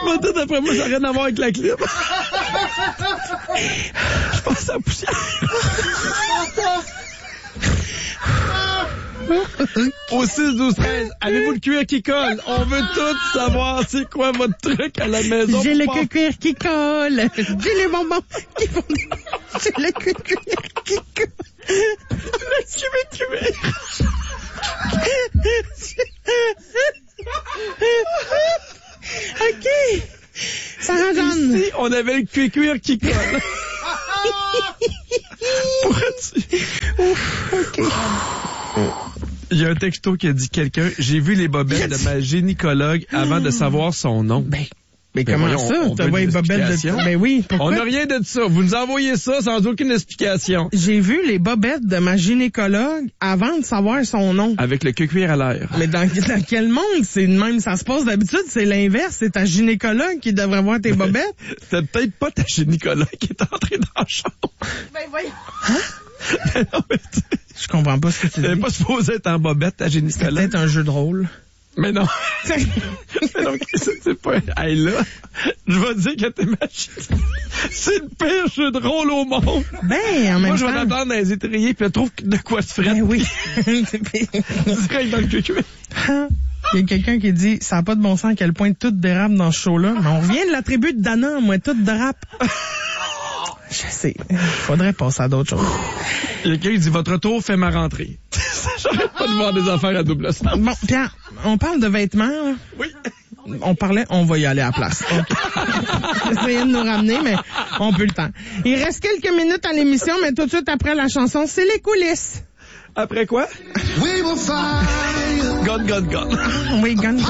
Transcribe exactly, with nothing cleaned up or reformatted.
Moi, tout d'après moi, ça n'a rien à voir avec la clim. Je pense à la poussière. Au six douze treize, avez-vous le cuir qui colle? On veut tous savoir c'est quoi votre truc à la maison. J'ai le cuir qui colle. J'ai les bonbons qui font des... J'ai le cuir qui colle. Le cuir cuir. OK. Sarah Jeanne. Ici, on avait le cuir cuir qui colle. Pourrais-tu? Ouf, OK. Il y a un texto qui a dit quelqu'un, j'ai vu les bobettes de ma gynécologue avant de savoir son nom. Ben, mais ben comment voyons, ça? on T'as veut vu les une bobettes de... explication. Ben oui, pourquoi? On n'a rien de ça. Vous nous envoyez ça sans aucune explication. J'ai vu les bobettes de ma gynécologue avant de savoir son nom. Avec le cuir cuir à l'air. Mais dans, dans quel monde c'est de même? Ça se passe d'habitude, c'est l'inverse. C'est ta gynécologue qui devrait voir tes bobettes. C'était peut-être pas ta gynécologue qui est entrée dans la chambre. Ben voyons. Hein? Non, mais je comprends pas ce que tu dis. T'avais pas supposé être en bobette, ta gynécologue. C'est peut-être un jeu de rôle. Mais non. Mais non, c'est pas... Hey, là, je vais dire que t'es magique. C'est le pire jeu de rôle au monde. Ben, en même temps... Moi, je vais t'attendre dans les étriers puis je trouve de quoi se frette. Ben oui. Direct dans le cucu. Il y a quelqu'un qui dit, ça n'a pas de bon sens à quel point tout dérape dans ce show-là. Mais on revient de la tribu de Danan, moi, tout dérape. Je sais. Faudrait passer à d'autres choses. Il y a quelqu'un qui dit, votre retour fait ma rentrée. J'arrête pas de voir des affaires à double sens. Bon, Pierre, on parle de vêtements, là. Oui. On parlait, on va y aller à la place. Okay. Essayez de nous ramener, mais on peut le temps. Il reste quelques minutes à l'émission, mais tout de suite après la chanson, c'est les coulisses. Après quoi? We will find. Gone, gone, gone. Oui, gone.